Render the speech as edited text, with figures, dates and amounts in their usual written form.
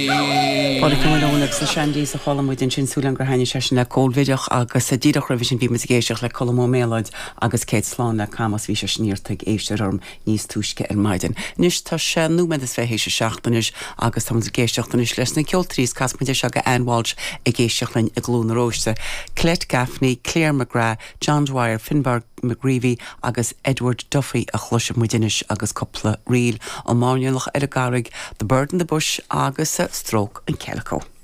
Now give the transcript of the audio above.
Fáidir cumúnach sa seandí sa cholamúid sin súlan gur haine sesin le cóilvideach agus sa díadach revision bhí mas géisteach le colmó mélaid agus céad slán le camas bhí se sníirtaigh éistearm níos túisce ar maidin. Nis tá sé númed is bheith hééis seachtanis agus tá géisteachtanis leis na ceoltrís casmuide se go anháilt i géisteachlein i glúna róiste. Clet Gaffney, Claire McGrath, John Dwyer, Finbar McGreevy agus Edward Duffy a chluise muidinis agus coppla riil ó máinealach ar a garig The Bird in the Bush agus Stroke and Calico.